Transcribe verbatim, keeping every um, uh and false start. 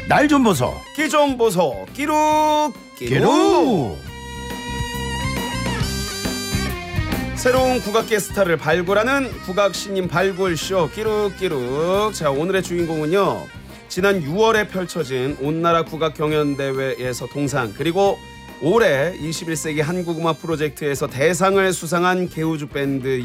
날 좀 보소. 끼 좀 보소. 끼룩 끼룩. 끼룩. 새로운 국악계 스타를 발굴하는 국악 신인 발굴쇼 끼룩끼룩. 자, 오늘의 주인공은요, 지난 유월에 펼쳐진 온나라 국악 경연대회에서 동상, 그리고 올해 이십일 세기 한국음악 프로젝트에서 대상을 수상한 개우주 밴드